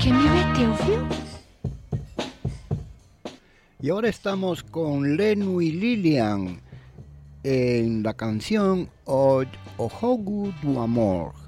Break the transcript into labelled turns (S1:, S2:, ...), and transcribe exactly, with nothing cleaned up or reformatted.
S1: que me meteu, viu?
S2: Y ahora estamos con Lenu y Lilian en la canción O, o Jogo do Amor.